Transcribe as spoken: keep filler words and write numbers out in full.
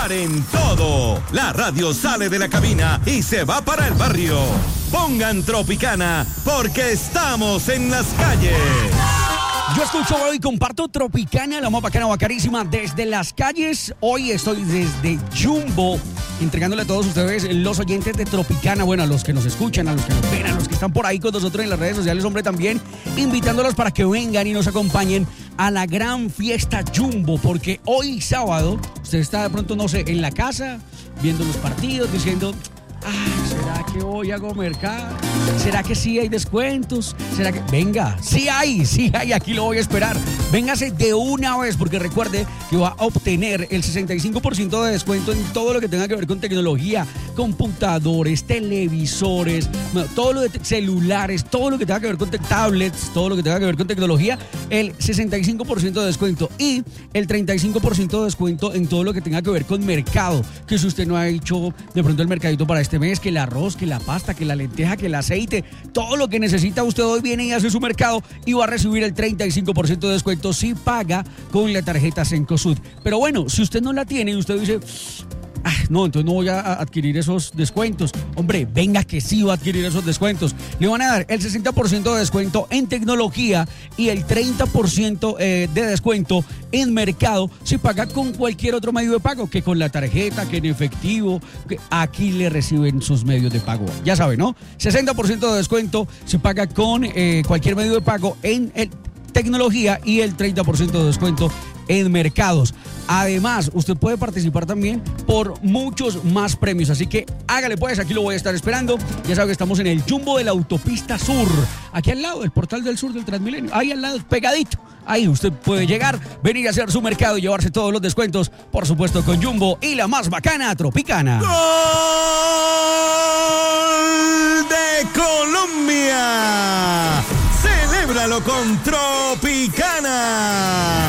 Paren todo. La radio sale de la cabina y se va para el barrio. Pongan Tropicana porque estamos en las calles. Yo escucho hoy y comparto Tropicana, la más bacana, bacanísima, desde las calles. Hoy estoy desde Jumbo, entregándole a todos ustedes, los oyentes de Tropicana, bueno, a los que nos escuchan, a los que nos ven, a los que están por ahí con nosotros en las redes sociales, hombre, también, invitándolos para que vengan y nos acompañen a la gran fiesta Jumbo, porque hoy sábado, usted está de pronto, no sé, en la casa, viendo los partidos, diciendo... Ah, ¿será que hoy hago mercado? ¿Será que sí hay descuentos? ¿Será que...? Venga, sí hay, sí hay, aquí lo voy a esperar. Véngase de una vez, porque recuerde que va a obtener el sesenta y cinco por ciento de descuento en todo lo que tenga que ver con tecnología, computadores, televisores, todo lo de te- celulares, todo lo que tenga que ver con te- tablets, todo lo que tenga que ver con tecnología, el sesenta y cinco por ciento de descuento y el treinta y cinco por ciento de descuento en todo lo que tenga que ver con mercado, que si usted no ha hecho de pronto el mercadito para este mes, que el arroz, que la pasta, que la lenteja, que el aceite, todo lo que necesita usted hoy viene y hace su mercado y va a recibir el treinta y cinco por ciento de descuento si paga con la tarjeta Cencosud. Pero bueno, si usted no la tiene y usted dice... Ah, no, entonces no voy a adquirir esos descuentos. Hombre, venga que sí va a adquirir esos descuentos. Le van a dar el sesenta por ciento de descuento en tecnología y el treinta por ciento eh, de descuento en mercado si paga con cualquier otro medio de pago, que con la tarjeta, que en efectivo, que aquí le reciben sus medios de pago. Ya sabe, ¿no? sesenta por ciento de descuento si paga con eh, cualquier medio de pago en el tecnología y el treinta por ciento de descuento en mercados. Además, usted puede participar también por muchos más premios, así que hágale pues, aquí lo voy a estar esperando. Ya sabe que estamos en el Jumbo de la Autopista Sur, aquí al lado del Portal del Sur del Transmilenio, ahí al lado, pegadito. Ahí usted puede llegar, venir a hacer su mercado y llevarse todos los descuentos, por supuesto con Jumbo y la más bacana, Tropicana. ¡Gol de Colombia! ¡Celébralo con Tropicana!